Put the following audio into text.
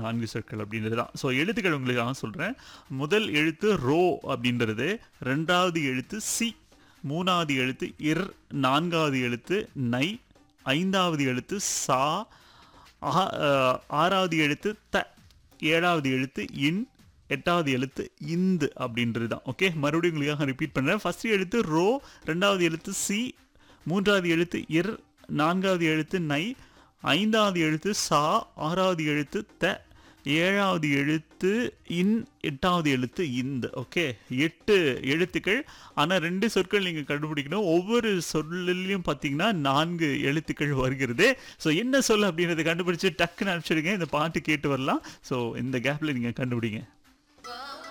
4 சொற்கள் அப்படின்றது தான். ஸோ எழுத்துக்கள் உங்களுக்கு சொல்கிறேன். முதல் எழுத்து ரோ அப்படின்றது, ரெண்டாவது எழுத்து சி, மூணாவது எழுத்து இர், நான்காவது எழுத்து நை, ஐந்தாவது எழுத்து சா, ஆறாவது எழுத்து த, ஏழாவது எழுத்து இன், எட்டாவது எழுத்து இந்து அப்படின்றது தான். ஓகே, மறுபடியும் உங்களுக்காக ரிப்பீட் பண்ணுறேன். ஃபர்ஸ்ட் எழுத்து ரோ, ரெண்டாவது எழுத்து சி, மூன்றாவது எழுத்து இர், நான்காவது எழுத்து நை, ஐந்தாவது எழுத்து சா, ஆறாவது எழுத்து த, ஏழாவது எழுத்து இன், எட்டாவது எழுத்து இந்து. ஓகே, 8 எழுத்துக்கள். ஆனால் 2 சொற்கள் நீங்கள் கண்டுபிடிக்கணும். ஒவ்வொரு சொல்லையும் பார்த்தீங்கன்னா 4 எழுத்துக்கள் வருகிறது. ஸோ என்ன சொல் அப்படின்றத கண்டுபிடிச்சு டக்குன்னு அனுப்பிச்சிடுங்க. இந்த பாட்டு கேட்டு வரலாம். ஸோ இந்த கேப்பில் நீங்கள் கண்டுபிடிங்க.